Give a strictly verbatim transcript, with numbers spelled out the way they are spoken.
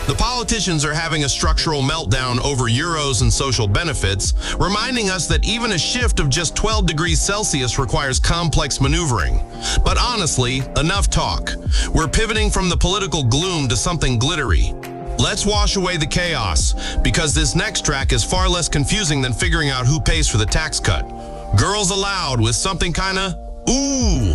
The politicians are having a structural meltdown over euros and social benefits, reminding us that even a shift of just twelve degrees Celsius requires complex maneuvering. But honestly, enough talk. We're pivoting from the political gloom to something glittery. Let's wash away the chaos, because this next track is far less confusing than figuring out who pays for the tax cut. Girls Aloud with something kinda ooh.